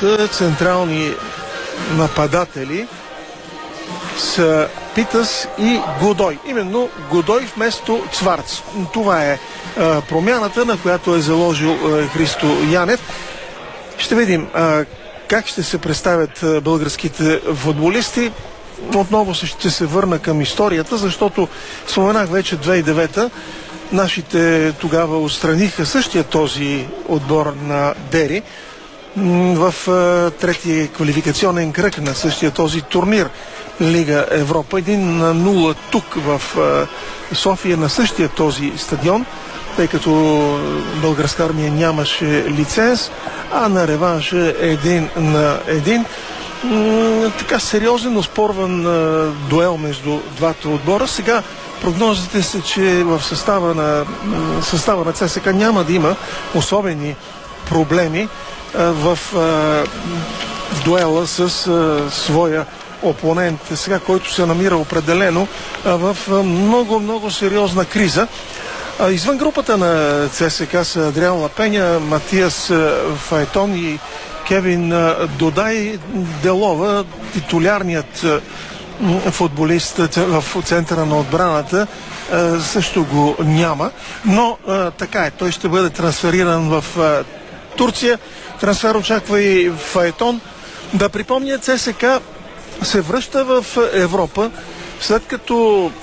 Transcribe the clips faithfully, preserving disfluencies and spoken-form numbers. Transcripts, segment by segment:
двамата централни нападатели са Питъс и Годой. Именно Годой вместо Цварц. Това е а, промяната, на която е заложил а, Христо Янев. Ще видим а, как ще се представят а, българските футболисти. Отново ще се върна към историята, защото споменах вече две хиляди и девета. Нашите тогава отстраниха същия този отбор на Дери в а, третия квалификационен кръг на същия този турнир Лига Европа. Един на нула тук в а, София на същия този стадион, тъй като Българска армия нямаше лиценз, а на реванша един на един. М- така сериозен, оспорван а, дуел между двата отбора. Сега прогнозите са, че в състава на, състава на ЦСКА няма да има особени проблеми а, в а, дуела с а, своя опонент, сега, който се намира определено а, в много-много сериозна криза. А, извън групата на ЦСКА са Адриан Лапеня, Матиас Файтон и Кевин Додай. Делова, титулярният футболист в центъра на отбраната, също го няма, но така е, той ще бъде трансфериран в Турция. Трансфер очаква и Файтон. Да припомня, ЦСКА се връща в Европа, след като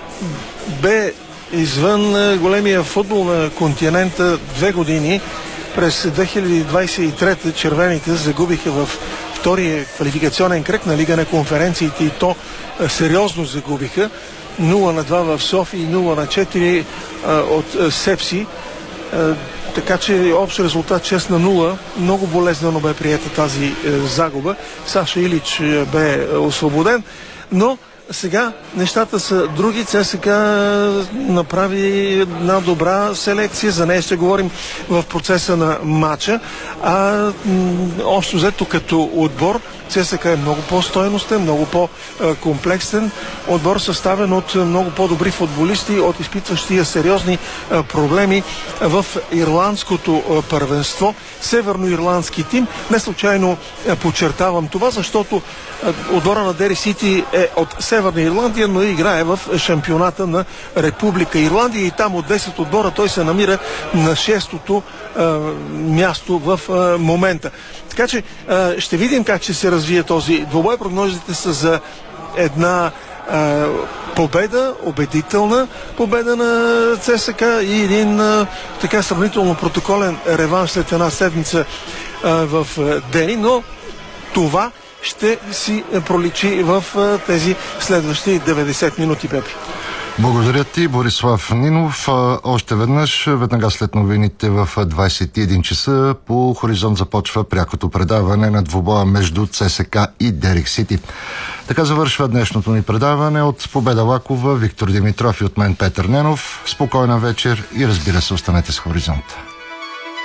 бе извън големия футбол на континента две години. През две хиляди двадесет и трета червените загубиха в втория квалификационен кръг на Лига на конференциите, и то сериозно загубиха. нула на два в София и нула на четири а, от Сепси. А, така че общ резултат шест на нула. Много болезнено бе приета тази е, загуба. Саша Илич е, бе освободен, но сега нещата са други. ЦСКА направи една добра селекция. За нея ще говорим в процеса на матча. А м- общо взето като отбор, ЦСКА е много по-стойностен, много по-комплексен отбор, съставен от много по-добри футболисти, от изпитващия сериозни проблеми в ирландското първенство. Северноирландски тим. Не случайно подчертавам това, защото отбора на Дери Сити е от Северна Ирландия, но играе в шампионата на Република Ирландия, и там от десет отбора той се намира на шестото а, място в а, момента. Така че а, ще видим как ще се развие този двубой. Прогнозите са за една а, победа, убедителна победа на ЦСКА и един а, така сравнително протоколен реванш след една седмица а, в Дери, но това ще си проличи в а, тези следващи деветдесет минути, Пепи. Благодаря ти, Борислав Нинов. Още веднъж, веднага след новините в двадесет и един часа по Хоризонт започва прякото предаване на двубоя между ЦСКА и Дери Сити. Така завършва днешното ни предаване. От Победа Лакова, Виктор Димитров и от мен Петър Ненов. Спокойна вечер и, разбира се, останете с Хоризонт.